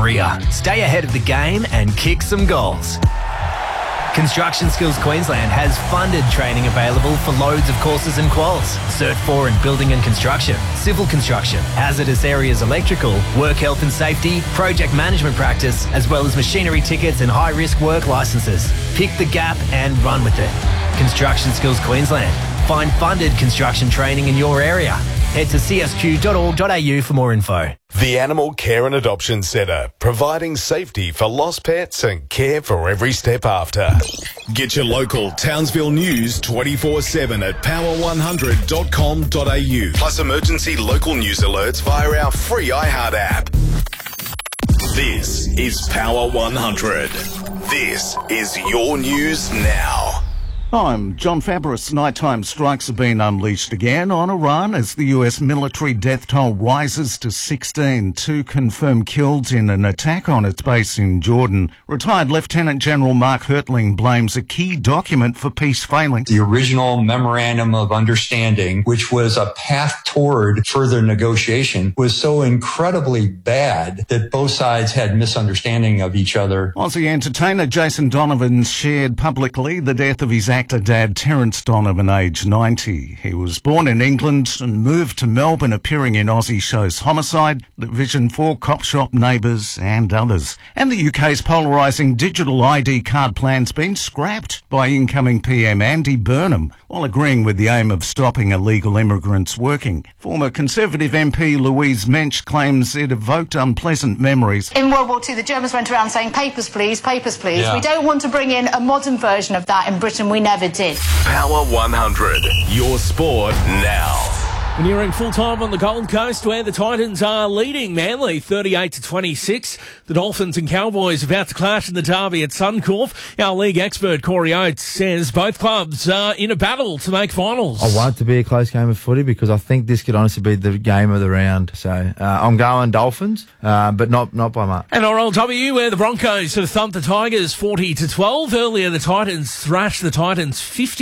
career. Stay ahead of the game and kick some goals. Construction Skills Queensland has funded training available for loads of courses and quals. Cert 4 in building and construction, civil construction, hazardous areas electrical, work health and safety, project management practice, as well as machinery tickets and high-risk work licences. Pick the gap and run with it. Construction Skills Queensland. Find funded construction training in your area. Head to csq.org.au for more info. The Animal Care and Adoption Centre, providing safety for lost pets and care for every step after. Get your local Townsville news 24/7 at power100.com.au. Plus emergency local news alerts via our free iHeart app. This is Power 100. This is your news now. I'm John Fabris. Nighttime strikes have been unleashed again on Iran as the US military death toll rises to 16. 2 confirmed killed in an attack on its base in Jordan. Retired Lieutenant General Mark Hertling blames a key document for peace failing. The original Memorandum of Understanding, which was a path toward further negotiation, was so incredibly bad that both sides had misunderstanding of each other. Aussie entertainer Jason Donovan shared publicly the death of his actor dad Terence Donovan, aged 90. He was born in England and moved to Melbourne, appearing in Aussie shows Homicide, Vision 4, Cop Shop, Neighbours and others. And the UK's polarising digital ID card plan's been scrapped by incoming PM Andy Burnham while agreeing with the aim of stopping illegal immigrants working. Former Conservative MP Louise Mensch claims it evoked unpleasant memories. In World War II, the Germans went around saying, papers please, papers please. Yeah. We don't want to bring in a modern version of that in Britain. We never did. Power 100, your sport now. And nearing full-time on the Gold Coast, where the Titans are leading Manly 38-26. The Dolphins and Cowboys about to clash in the derby at Suncorp. Our league expert, Corey Oates, says both clubs are in a battle to make finals. I want it to be a close game of footy because I think this could honestly be the game of the round. So I'm going Dolphins, but not by much. And RLW, where the Broncos have thumped the Tigers 40-12. Earlier, the Titans thrashed the Titans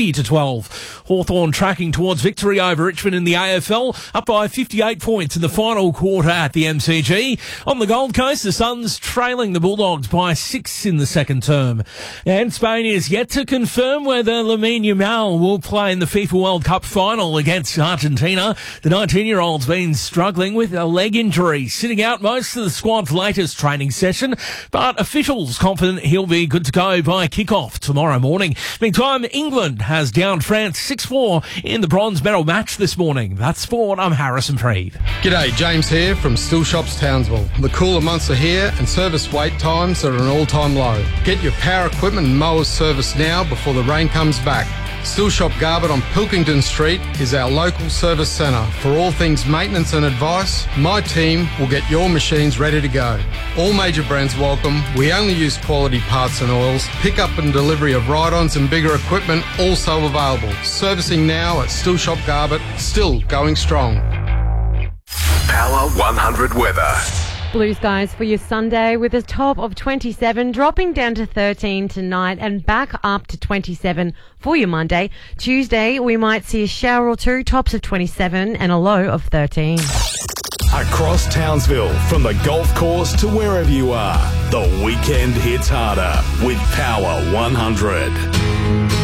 50-12. Hawthorn tracking towards victory over Richmond in the AFL. Up by 58 points in the final quarter at the MCG. On the Gold Coast, the Suns trailing the Bulldogs by 6 in the second term. And Spain is yet to confirm whether Lamine Yamal will play in the FIFA World Cup final against Argentina. The 19-year-old's been struggling with a leg injury, sitting out most of the squad's latest training session, but officials confident he'll be good to go by kick-off tomorrow morning. Meantime, England has downed France 6-4 in the bronze medal match this morning. That's sport. I'm Harrison Freed. G'day, James here from Still Shops Townsville. The cooler months are here and service wait times are at an all-time low. Get your power equipment and mowers serviced now before the rain comes back. Still Shop Garbutt on Pilkington Street is our local service centre. For all things maintenance and advice, my team will get your machines ready to go. All major brands welcome. We only use quality parts and oils. Pick-up and delivery of ride-ons and bigger equipment also available. Servicing now at Still Shop Garbutt, still going strong. Power 100 weather. Blue skies for your Sunday with a top of 27, dropping down to 13 tonight and back up to 27 for your Monday. Tuesday, we might see a shower or two, tops of 27 and a low of 13. Across Townsville, from the golf course to wherever you are, the weekend hits harder with Power 100.